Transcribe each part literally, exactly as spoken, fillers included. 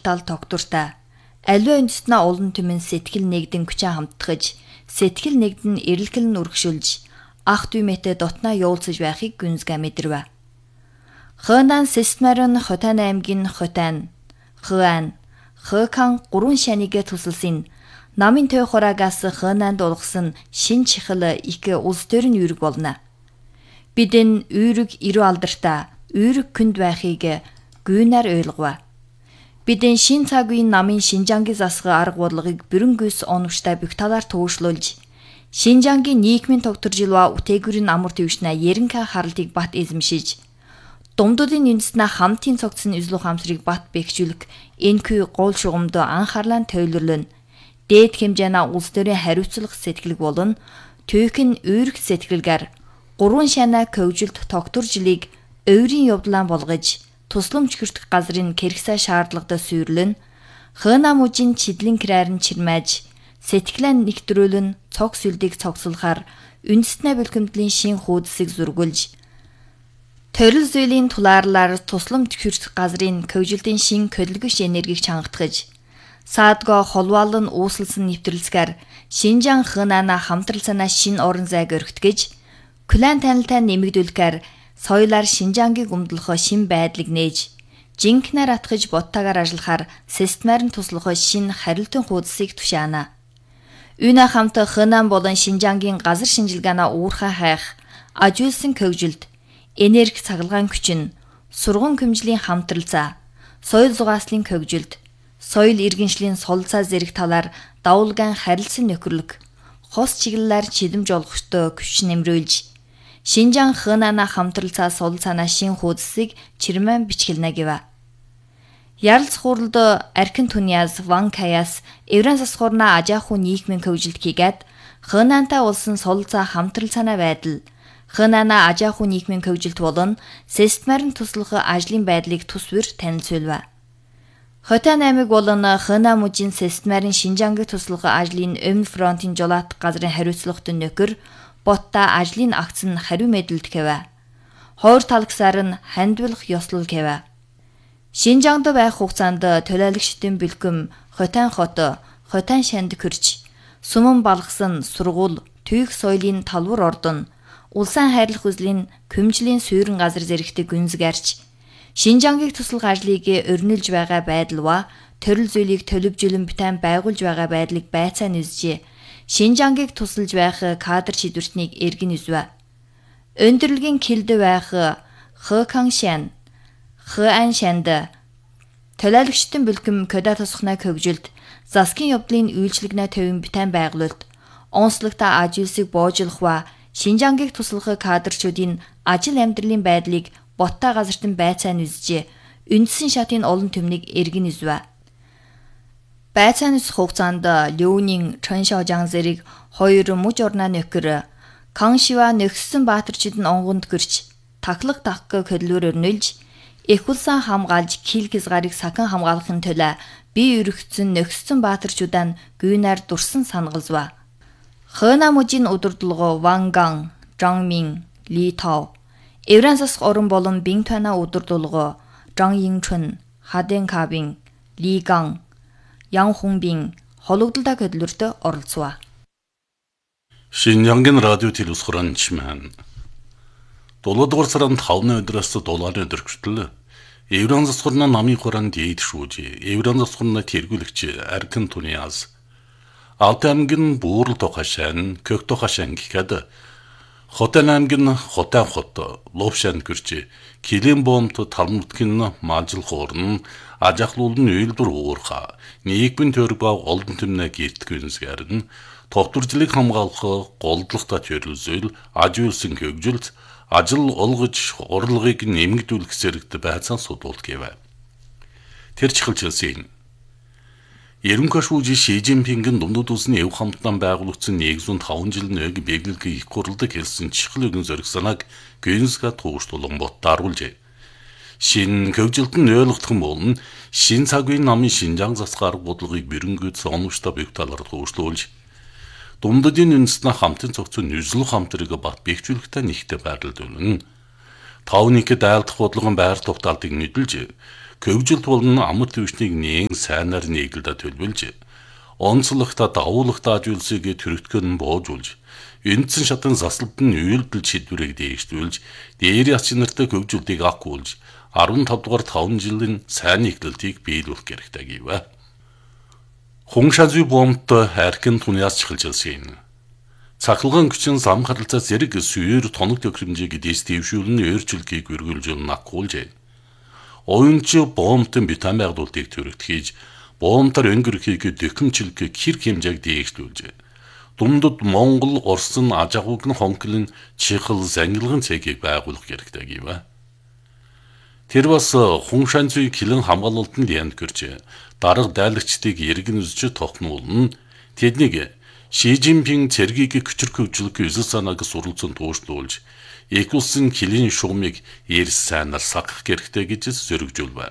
тал тогтвортой. Аливаа үндэстнээ олон түмэн сэтгэл нэгдэн күчээ хамтгаж, сэтгэл нэгдэн эрэлхэл нь үргшүүлж, ах дүймэтэй дотноо явуулцаж байхыг гүнзгий мэдэрвэ. Хönан системарын Хотан аймгийн Хотан, Хön, Хөкан гурван шанигэ тусалсан намын төв хураагаас Хönанд улгасан шин чихэл их улс төрийн үүрэг болно. Бидэн үүрэг ирүү алдартай, үүрэг күнд байхыг гүйнээр ойлгов. Бидэн шин цаг үеийн намын Шинжангийн засгийн арга бодлогыг бүрэнгүйс оновчтой бүх талаар туушлуулж, Шинжангийн нийгмийн тогтворжилва үтээгүүрийн амар төвшнээ яринка харалтыг бат эзэмшиж, Думдуудын үндэснээ хамтын цогцсон үзлүү хамсрыг бат бэхжүүлэх энэхүү гол шугамд анхаарлаа төвлөрлөн дээд хэмжээний улс төрийн хариуцлага сэтгэлэг болон түүхэн үүрэг сэтгэлгээр гурван шанаа көвжилт тогтворжилыг өөрийн явдлаа болгож тусламж хүртэх газрын кэрхсээ шаардлагатай сүйрлэн Хönамужийн чидлэн краарн чирмэж сэтгэлээ нэгтрүүлэн цог сүлдийг цогцолохоор үндэснээ бэлгэмтлийн шин хуудсыг зургуулж төрөл зүйлийн тулаарлаар тусламж хүртэх газрын көвжилтийн шин хөдөлгөж энергийг чангатгаж саадгаа холваалн үүсэлсэн нэвтрэлсгээр Шинжаан Хönана хамтрал санаа шин орон зайг өргөтгөж клан танилтаа нэмэгдүүлэхээр соёлоор Шинжаангийг өмдлөх шин байдлыг нээж жинкнээр атгаж боттагаар ажиллахаар системаар нь туслах шин харилцан хуудсыг тушаана. Үүнээ хамт Хönан болон Шинжаангийн газар шинжилгээний уурхай хайх, ажиулсан көвжилт, энерги цаглагаан хүчин, сургууль хөмжлийн хамтралцаа, соёл зугааслын көвжилт, соёл иргэншлийн солилцаа зэрэг талаар давулгаан харилцан нөхөрлөг, хос чиглэлээр чидэмж олгохтой күч нэмрүүлж, Шинжаан Хönана хамтралцаа солилцаанаа шин хуудсыг чирмэн бичгэлнэ гэв. Яралц хурлд Аркин Туниас Ван Каяс Евран засхуурна ажааху нийгмийн көвжилт хийгээд Хönантай улсын солилцаа хамтралцаанаа байдал Хönана ажааху нийгмийн көвжилт болон системаар нь туслах ажлын байдлыг тусвэр танилцуулв. Хотан аймаг болон Хönамужийн системаар нь Шинжаангийг туслах ажлын өмнө фронтын жолоот газрын хариуцлагатай нөхөр Ботта ажлын акц нь хариу мэдэлд гэв. Хойр талагсаар нь хандвалах ёслол гэв. Шинжаангад байх хугацаанд төлөөлөгчдийн бэлгэм Хотан хот, Хотан шанд хөрч, сүмэн балгасан сургууль, түйх соёлын талбар ордон, улсын хайрлах үзлийн көмжлийн суурин газар зэрэгтэй гүнзгээрч Шинжаангийг туслах ажлыг өрнүүлж байгаа байдал ба төрөл зүйлийг төлөвжүүлэн битэн байгуулж байгаа байдлыг байцаа нүзжээ. Шинжаангийг тусалж байх кадр шийдвэртнийг эргэн үзвэ. Өндөрлөгийн килд байх Хөкан шан, Хön шанд төлөөлөгчдийн бэлгэм кода тосхнаа көвжилт, засгийн явдлын үйлчлэгнээ төвийн битэн байгуулалт, онцлогтой ажиулсыг боожлох ба Шинжаангийг туслах кадрчүүдийн ажил амьдралын байдлыг боттой газартан байцаа нүзжээ. Үндсэн шатын олон төмнийг эргэн үзвэ. Байцаа нүс хугацаанд Лёунин Чэншаожан зэрэг хоёр муж орноо нөхөр Каншива нөхсөн баатарчид нь онгонд гэрч таглах тахг хөдлөөр өрнүүлж их улсаа хамгаалж кил хязгаарыг сахан хамгаалахын төлөө бие өргөцсөн нөхсөн баатарчудаа гүйнээр дурсан сангалзва. Хönамужийн удирдлагын Ванган, Жангмин, Ли Тав, Евран засах орон болон Бинтана удирдлагын Жан Йинчун, Хаден Кабин, Ли Ган, Ян Хунбин хологдолтой хөдлөлтөд оролцов. Шинжаангийн радио телевизхорон чимэн. Долоодугаар сарын тавны өдрөөс дулааны өдөр хүртэл Евран засхорны намын хуран дээд шүүж, Евран засхорны тэргүүлэгч Аркин Туниас Алтай аймгийн Буурал тухашаан, Кök тухашаан гэхэд Хотан аймгийн Хотан хот, Ловшаан гэрч, Килэн бомт талмутгын мажил хуурн, ажахлуулн үйлдвэр уурха, нийгмийн төрөг ба олон түмнээ гэртгэнсгээр нь тогтворжлыг хамгаалах голдлогтой төрөлзөл, ажиулсан хөгжилт, ажил олгож урлагийг нэмэгдүүлэх зэрэгт байцаан судуулт гэв. Тэр чихэлчилсэн. Ерөнхий шүүж Ши Жинпингийн Думдууд улсны эв хамтдан байгуулагдсан нэгдүгээр таван жил нэг бэглэлгийн их хурлыг хэлсэн чихэл өгөн зориг санааг гүнзга туушдулан боттааруулжээ. Шин көвжилтэн ойлгох юм бол шин цаг үеийн намын Шинжаан засгийн арга бодлогыг бүрэнгүйд оновчтой бүх талаар туушдуулж Думдуудын үндэснээ хамтын цогцсон нүзлэх хамтрыг бат бэхжүүлэхтэй нэгтэй байрлал дүүнэн. Тавникэд айлдах бодлогын байр тогтоолтыг нэдэлж көвжилт болон амар төвчнийг нээн сайнаар нийгэлдэ төлөвлөж, онцлогта давуулагта ажуулсыг төрөгдгөн нь боожулж, үндсэн шатын заслалт нь үйлдэл шийдвэрийг дээгшүүлж, дээр яц нартай көвжилтийг агуулж, арван тав дугаар таван жилийн сайн нийтлэлтийг биелүүлэх хэрэгтэй гэв. Хуншазүй бомт аркин туниас чиглэлсэн. Цахилгаан хүчин зам харилцаа зэрэг сүйр тоног төхөөрөмжийг дэс дэвшүүлэн өөрчлөлтийг үргэлж агуулж, оюунч бомтын битам байгуулалтыг төрөгдөхийж, бомтар өнгөрөхийг дөкмчлэг хэр хэмжээг дээгшүүлж, дундад Монгол, Орсын, Ажагууг нь хонклын чихэл зангилгын цэгийг байгуулах хэрэгтэй гэв. Тэр бас Хуншанзүй килэн хамгаалалтанд янд гэрч, дарга дайлагчдыг иргэн үзэж тохнуулна, тэднийг Ши Жинпинг цэргийг küçük хөгжлөх өсөл санааг суралцсан туушлуулж, их улсын килийн шугамыг эрс сайнаар сагах хэрэгтэй гэж зоригжуулв.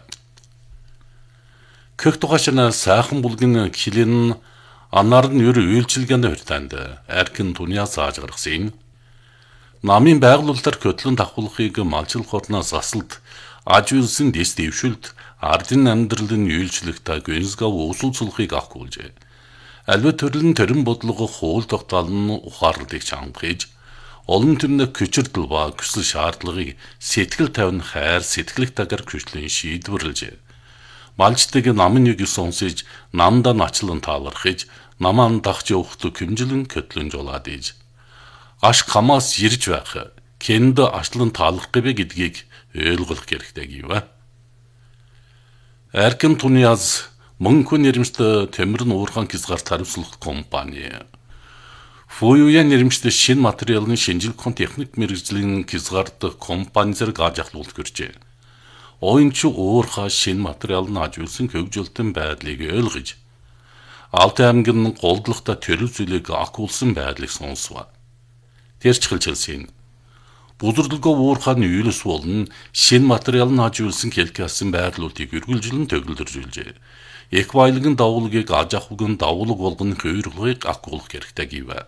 Көх тугашна сайхан булгын килэн анаар нь ер үйлчилгээнд хүртэнд аркин туниас зааж гаргасан. Намын байгуулалтаар көтлөн давхуулахыг малчлах орноос асалт, аж үйлсэн дэс дэвшүүлт, ардын амьдралын үйлчлэгтэй гүнзгав уусул цулхыг агуулжээ. Альва төрлийн төрөн бодлого хууль тогтоолн ухаарлыг чангахж, олон төрний küçülтөл ба хүсэл шаардлагыг сэтгэл тавин хайр сэтгэлх тагаар хүчлэн шийдвэрлэж, малчдаг намын нэг сонсож, намда начлан таалархаж, намаан дахж явахт хэмжилэн көтлөн жолаад иж. Аш хамаас ирж байх, кэнд ашлан таалах гэвэ гэдгийг ойлгох хэрэгтэй гэв. Аркин туниас Мөнхөн нэрмжтэй Темирн уурхан хязгаар тариуцлах компани. Фуюян нэрмжтэй шинэ материалын шинжилгээ техник мэргэжлийн хязгаарт компани зэрэг аж ахлуулт гэрчээ. Оюунч уурхаа шинэ материал нь ажиулсан хөгжүүлтэн байдлыг ойлгож, Алтай аймгийн голдлогтой төрөл зүйлийг агуулсан байдлыг сонсов. Тэр чиглэлсэн. Бузурдлого уурхааны үйлс болон шинэ материал нь ажиулсан хэлкээсэн байрлуулыг үргэлжлэн төгөлдржүүлжээ. Их баялагын давуулгыг аж ахуйн давуулга болгоны хувирлагыг агуулах хэрэгтэй гэв.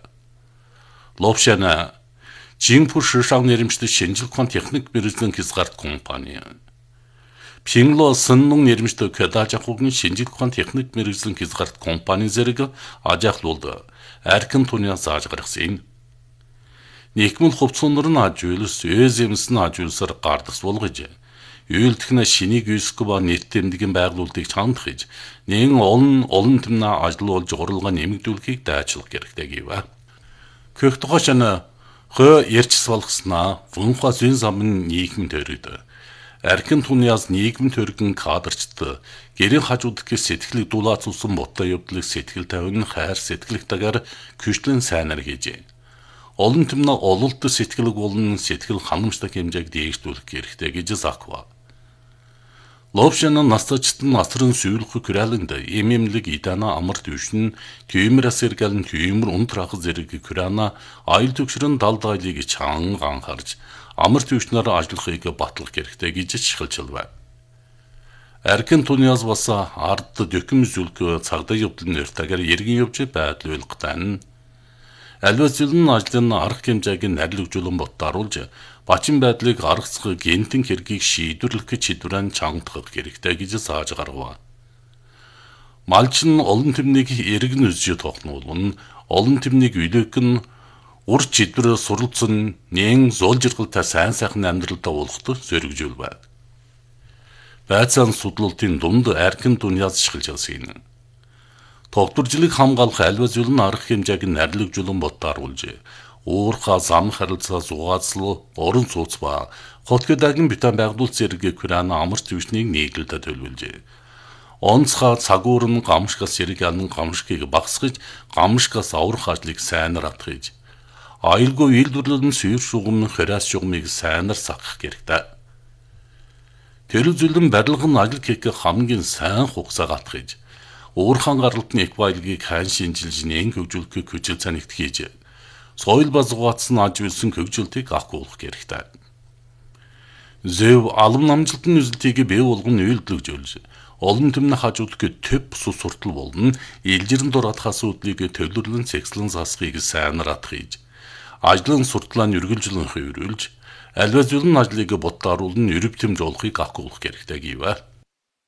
Ловшана Жинпу Шишав нэрмжтэй шинжилгээ техник мэргэжлийн хязгаарт компани. Пингло Сэннун нэрмжтэй аж ахуйн шинжилгээ техник мэргэжлийн хязгаарт компани зэрэг аж ахлуулд аркин туниас зааж гаргасан. Нийгмэл хувцсундар нь ажиулс, өзэмс нь ажиулсаар гардас болгож, үйлдэх шинийг үйсгөө ба нийт тэмдгийн байгуулалтыг чамдахж, нэн олон олон тэмнэ ажиллуулж уралгаа нэмэгдүүлэхийг дайчлах хэрэгтэй гэв. Көх тухашна хö ярьчс болгоснаа вунха зүйн замын нийгэм төрөд. Аркин туниас нийгэм төргөн кадрчд гэрийн хажууддагч сэтгэлийг дулаацуулсан боттой явдлыг сэтгэл тавин хайр сэтгэлтэйгээр күчлэн сайнаар хийжээ. Олон тэмнэ ололт сэтгэлэг болон сэтгэл ханамжтай хэмжээг дээшлүүлэх хэрэгтэй гэж заква. Ловшана настачтын асрын сүйрлэх күрэлэнд эмэмлэг идана амар төвшин түймэр асэргэлэн түймэр унтрах зэрэг күрана айл төгшрөн далдайлыг чаан анхаарж амар төвшнөр ажиллахыг батлах хэрэгтэй гэж шилжилв. Аркин туниас бас ард дөкм зүлг цагдаа явдлын нэртэйгээр эргэн явж байдал ойлгохтан альва зүйлэн ажлын арга хэмжээг нарилгажуулан ботдааруулж бачин байдлыг аргацах гентэн хэргийг шийдвэрлэх чиглэлээр чангадах хэрэгтэй гэж зааж гаргав. Малч нь олон тэмнийг эргэн үзэж тохнуулна, олон тэмнийг үлээх нь ур чиглэлээр суралцсан нэн зол жиргалтай сайн сайхан амьдралдаа уулахад зоригжуулв. Байцаан судлалтын дунд аркин туниас шилжилсэн. Тогтворжлыг хамгаалах альва зүйл нь арга хэмжээг нарилгажуулан ботдааруулж, уурхаа зам харилцаа зугаацлал, орон сууц ба хотгодагийн битэн байгуулалт зэрэг күрана амар төвчнийг нийлүүлдэ төлөвлөжээ. Онцгой цагуур нь гамшгаас зэрэг янан гамшгийг багсгаж, гамшгаас аврах ажлыг сайнаар атгаж, аюулгүй үйлдвэрлэлэн сүйр шугам хөрөөс шугамыг сайнаар сагах хэрэгтэй. Тэр зүйлэн барилгын ажил хийх хамгийн сайн хугацаа гатгаж, уурхан гаралтны их баялагийг хайн шинжилж нэн хөгжүүлэхийг хүчил цанигт хийж, соёл базгуутсан аж үйлсэн хөгжүүлтийг агуулах хэрэгтэй. Зөв алам намжилтын үзэлтийг бий болгон үйлдэлжүүлж, олон түмний хажуудг төв бус суртал болон илжирэн дураад асуудлыг төвлөрлөн цэгцлэн засахыг сайнаар атгаж, ажлын суртлаа нь үргэлжлэн хувирүүлж, альва зүйлэн ажлыг ботдааруулн өрөв тэмж олохыг агуулах хэрэгтэй гэв.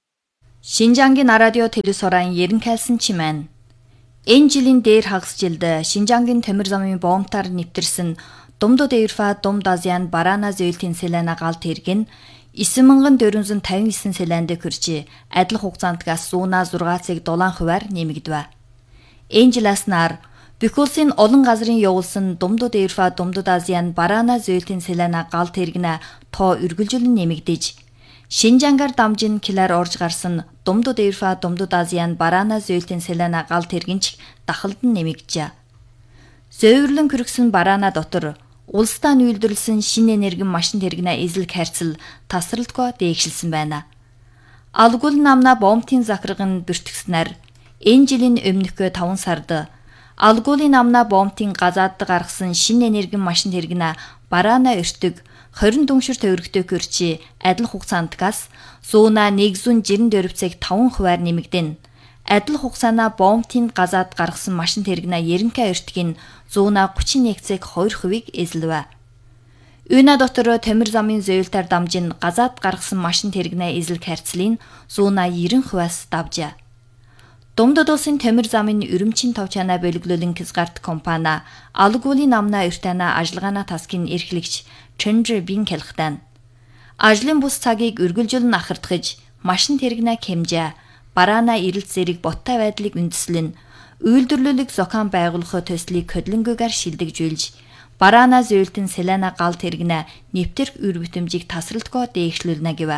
Шинжангийн радио телевизорын ерөнхийлсэн чимээн. Энэ жилийн дээр хагас жилд Шинжангийн Тамир замын боомтаар нэвтэрсэн Думдууд Эврфа Думд Азиан Бараана зөөлтийн Селена галт хэрэг нь девять мянган дөрвөн жүз тавьсан девять селенд хүрчээ адил хугацаантгаас зуунаа зургаацыг дулаан хувиар нэмэгдэв. Энэ жиласнаар Бекулсын олон газрын явуулсан Думдууд Эврфа Думдууд Азиан Бараана зөөлтийн Селена галт хэрэг нь тоо үргэлжлэн нэмэгдэж Шинжангаар дамжин килаар орж гарсан Думдууд Эврфа Думдууд Азиан Бараана зөөлтийн Селена галт хэргэнч дахалд нь нэмэгджээ. Зөөврлөн хүргэсэн Бараана дотор улсдаа нүүлдэрлсэн шинэ энерги машин тэрэгнэ эзлэх харьцал тасралтгүй дээгшилсэн байна. Алгул намна бомтын захирга нь бүртгэснээр энэ жилийн өмнөхөө таван сард Алгуулын намна бомтын газаад гаргасан шинэ энерги машин тэрэгнэ Бараана өртөг хорин дүншир төвөргтөө көрчи адил хугацаантгаас зуунаа нэг зуун жирэн дөрвцэг таван хувиар нэмэгдэн. Адил хугацаана бомтын газаад гаргасан машин тэрэгнэ ерөнхий өртгийн зуунаа гучин нэг цэг хоёр хувийг эзлэв. Үйна дотор Тамир замын зөөлтөөр дамжин газаад гаргасан машин тэрэгнэ эзлэх харьцлын зуунаа девять хувиас давжээ. Думдууд улсын Тамир замын өрөмчийн товчаана бөлөглөлөн Кизгарт компани Алгуулийн намна өртөна ажиллагаана таскын эрхлэгч Чэнжэ Бин хэлхтэн. Ажлын бус цагийг үргэлжлэн ахардахж машин тэрэгнэ хэмжээ Бараана эрэлт зэрэг боттой байдлыг үндэслэн үйлдвэрлэлэг зохион байгуулах төслийг хөдөлгөөгөр шилдэгжүүлж Бараана зөөлтийн Селена галт тэрэгнэ нэвтэрх үр бүтэмжийг тасралтгүй дээгшлүүлнэ гэв.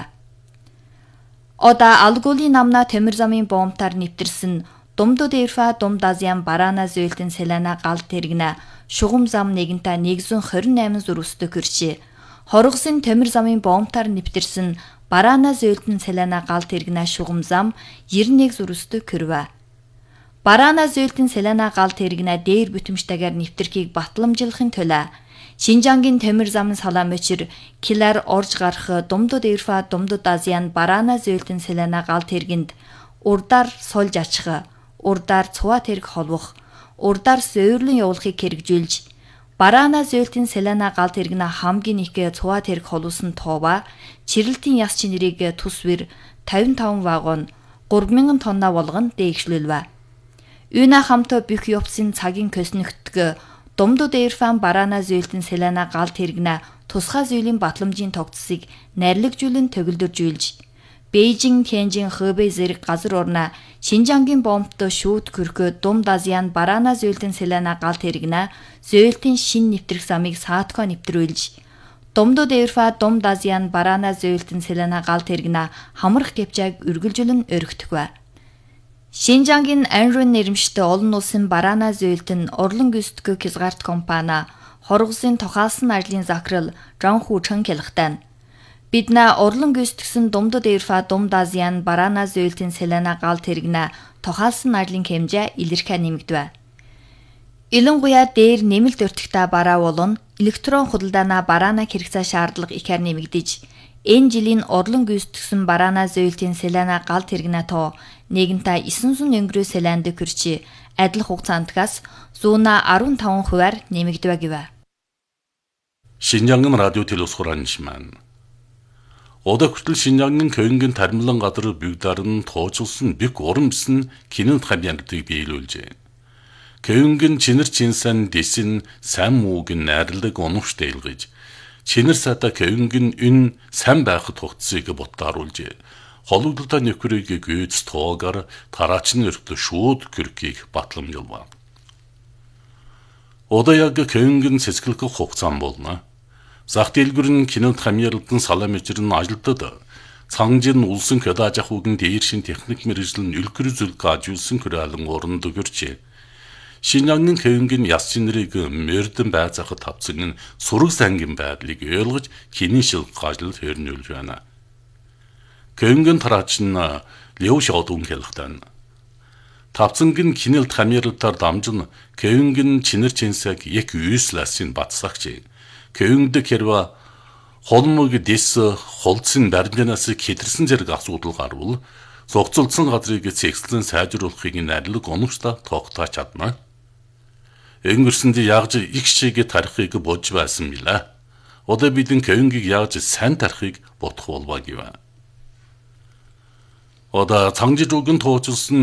Ода Алгуулийн намна Тамир замын боомтаар нэвтэрсэн Думдууд Эврфа Думд Азиан Бараана зөөлтийн Селена галт тэрэгнэ шугам зам нэгэнтээ нэг зуун хорин восемь зүрхстэй хүрчээ. Хоргосын Тамир замын боомтаар нэвтэрсэн Бараана зөөлтийн Селена галт тэрэгнэ шугам зам девяносто нэг зүрхстэй хүрвэ. Бараана зөөлтийн Селена галт тэрэгнэ дээр бүтэмжтэйгээр нэвтэрхийг батламжуулахын тулд Шинжангийн Тамир замын салаам өчир килаар орж гарах Думдууд Эврфа Думдууд Азиан Бараана зөөлтийн Селена галт тэргэнд урдаар сольж ачих, урдаар цуваа тэрэг холбох, урдаар зөөврлөн явуулахыг хэрэгжүүлж Бараана зөөлтийн Селена галт тэрэгнэ хамгийн их цуваа тэрэг холуулсан тоова чирэлтийн яс чинэрийг тусвэр тавьж таван вагон гурван мянган тонна болгон дээгшлүүлвэ. Үйна хамт бүх явцын цагийн көснөгтг Думдууд Эврфа Бараана зөөлтийн Селена галт тэрэгнэ тусгай зүйлийн батламжийн тогтцыг найрлагжуулан төгөлдөржүүлж Бээжин, Тяньжин, Хэбэй зэрэг газар орноо Шинжангийн боомттой шүүд көрхөө Думд Азиан Бараана зөөлтийн Селена галт тэрэгнэ зөөлтийн шин нэвтрэх замыг саатгүй нэвтрүүлж Думдууд Эврфа Думд Азиан Бараана зөөлтийн Селена галт тэрэгнэ хамрах гэвчээг үргэлжлэн өргөтгвэ. Шинжангийн Анрын нэрмжтэй олон улсын Бараана зөөлтөн Орлон Гүйцэтгэх Кизгарт компани хоргосын тухаалсан ажлын захирал Жанху Чэн хэлхтэн. Бид нэ Орлон Гүйцэтгсэн Думдууд Эврфа Думд Азиан Бараана зөөлтийн Селена галт тэрэгнэ тухаалсан ажлын хэмжээ илэрхий нэмэгдэв. Илэнгуяа дээр нэмэлт өртөгтэй бараа болон электрон худалдаана Бараана хэрэгцээ шаардлага ихээр нэмэгдэж энэ жилийн Орлон Гүйцэтгсэн Бараана зөөлтийн Селена галт тэрэгнэ тоо нэгэнтээ девять зуун өнгөрөө селенд хүрчээ адил хугацаантгаас зуунаа арван таван хувиар нэмэгдэв гэв. Шинжангын радио телевизорын Ода хүртэл Шинжангийн кöyngün тармилан газар бүгдарын тоочулсан бик уран бисэн кино хамьяардыг биелүүлжээ. Кöyngün чинэр чинсэн дэсин сайн мууг найрлаг унавч дэлгэж чинэр сата кöyngün ün сайн байхад хугацыг боттааруулжээ. Хологдолтой нөхрийг гүйц тоогоор тараачны өртө шууд көрхийг батламжуулва. Ода яг кöyngün цэцгэлэх хугацаан болно. Зах дэлгүрэн кинонд хамьярлалтын салаам ичрэн ажилтад цангжир нь улсын көдааж ахуйн дээршин техник мэргэжлэн үлгэр зүлг ажуулсан хөрөөлөн орнд өгөрчээ. Шинжангийн кöyngün яс чинэрийг мөрдөн байцаахад тавцсан нь сураг сангийн байдлыг ойлгож кино шилг ажил хөрнүүлж байна. Кöyngün тараач нь Лео Шаодун хэлхтэн. Тавцангийн кинэлд хамьярлалтаар дамжин кöyngün чинэр чинсэг яг үйслэсийн батсагч. Кöyngд хэрвээ холмог дэс холцсон баримжанаас хэтэрсэн зэрэг асуудал гарвал зогцолдсон газрыг цэгцлэн сайжруулахыг найрлаг оногчтой тогтоож чадна. Өнгөрсөнд яаж их шигээ тарихыг бодж байсан билээ. Одоо бидэн кöyngийг яаж сайн тарихыг бодох болов гэв. 어다 장지족은 도와줬은